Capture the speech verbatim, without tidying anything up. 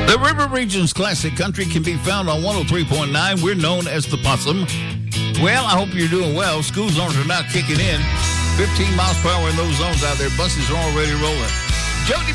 The River Region's classic country can be found on one oh three point nine. We're known as the Possum. Well, I hope you're doing well. School zones are now kicking in. fifteen miles per hour in those zones out there. Buses are already rolling. Jody